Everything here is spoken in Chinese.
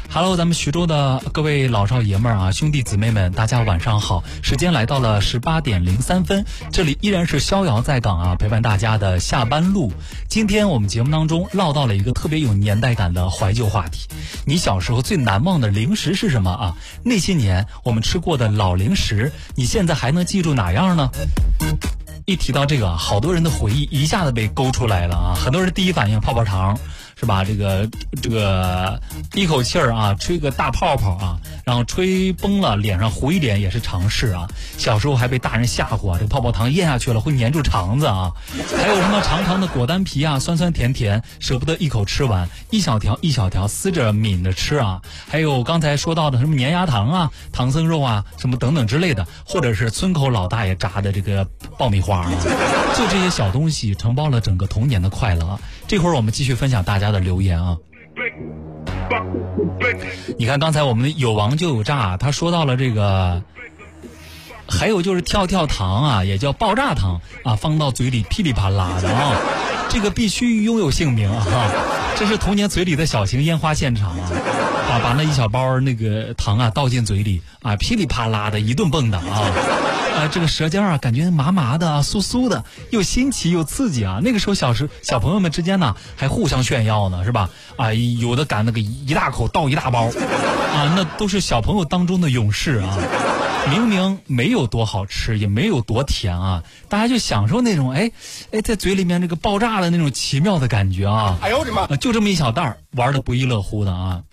Hello， 咱们徐州的各位老少爷们儿啊，兄弟姊妹们，大家晚上好！时间来到了18:03，这里依然是逍遥在港啊，陪伴大家的下班路。今天我们节目当中唠到了一个特别有年代感的怀旧话题，你小时候最难忘的零食是什么啊？那些年我们吃过的老零食，你现在还能记住哪样呢？一提到这个，好多人的回忆一下子被勾出来了啊！很多人第一反应泡泡糖，是吧？这个一口气儿啊，吹个大泡泡啊，然后吹崩了，脸上糊一点也是常事啊。小时候还被大人吓唬啊，这个泡泡糖咽下去了会粘住肠子啊。还有什么长长的果丹皮啊，酸酸甜甜，舍不得一口吃完，一小条一小条撕着抿着吃啊。还有刚才说到的什么粘牙糖啊、唐僧肉啊，什么等等之类的，或者是村口老大爷炸的这个爆米花啊，就这些小东西承包了整个童年的快乐啊。这会儿我们继续分享大家的留言啊。你看刚才我们的有王就有炸，他说到了这个，还有就是跳跳糖啊，也叫爆炸糖啊，放到嘴里噼里啪啦的啊，这个必须拥有姓名啊，这是童年嘴里的小型烟花现场啊，把那一小包那个糖啊倒进嘴里啊，噼里啪啦的一顿蹦跶啊。这个舌尖啊，感觉麻麻的啊，酥酥的，又新奇又刺激啊。那个时候小朋友们之间呢，还互相炫耀呢，是吧？啊，有的赶那个一大口倒一大包，啊，那都是小朋友当中的勇士啊。明明没有多好吃，也没有多甜啊，大家就享受那种在嘴里面这个爆炸的那种奇妙的感觉啊。哎呦我的妈！就这么一小袋儿，玩的不亦乐乎的啊。